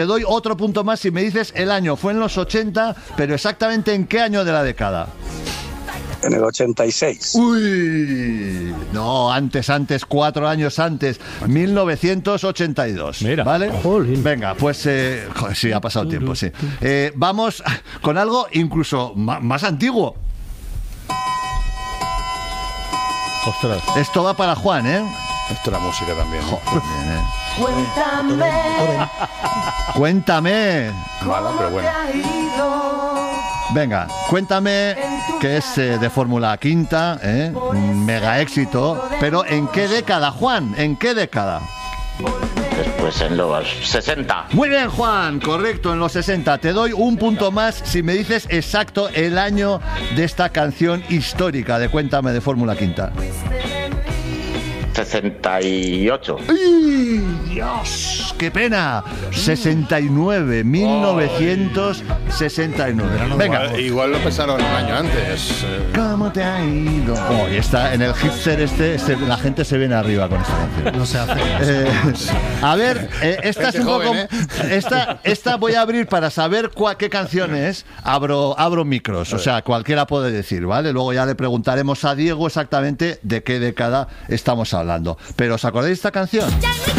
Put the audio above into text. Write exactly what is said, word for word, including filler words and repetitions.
Te doy otro punto más si me dices el año. Fue en los ochenta, pero exactamente en qué año de la década. En el ochenta y seis. Uy, no, antes, antes, cuatro años antes, mil novecientos ochenta y dos. Mira. ¿Vale? Jolín. Venga, pues eh, joder, sí, ha pasado tiempo, sí. Eh, vamos con algo incluso ma- más antiguo. Ostras. Esto va para Juan, ¿eh? Esto es la música también. ¿no? Joder, eh. Cuéntame, Cuéntame. Mala, pero bueno. Venga, cuéntame, que es eh, de Fórmula Quinta, ¿eh? Un mega éxito. Pero ¿en qué década, Juan? ¿En qué década? Después en los sesenta. Muy bien, Juan, correcto, en los sesenta. Te doy un punto más si me dices exacto el año de esta canción histórica de Cuéntame de Fórmula Quinta. sesenta y ocho. ¡Ay, Dios! ¡Qué pena! sesenta y nueve, mil novecientos sesenta y nueve. Venga. Igual, igual lo pensaron un año antes. eh. ¿Cómo te ha ido? Oh, y está en el hipster este, este, la gente se viene arriba con esta canción. No se hace. Eh, a ver, eh, esta es un Gente poco. joven, ¿eh? Esta, esta voy a abrir para saber cuál, qué canción es. Abro, abro micros, o sea, cualquiera puede decir, ¿vale? Luego ya le preguntaremos a Diego exactamente de qué década estamos hablando. Pero ¿os acordáis de esta canción? Ya no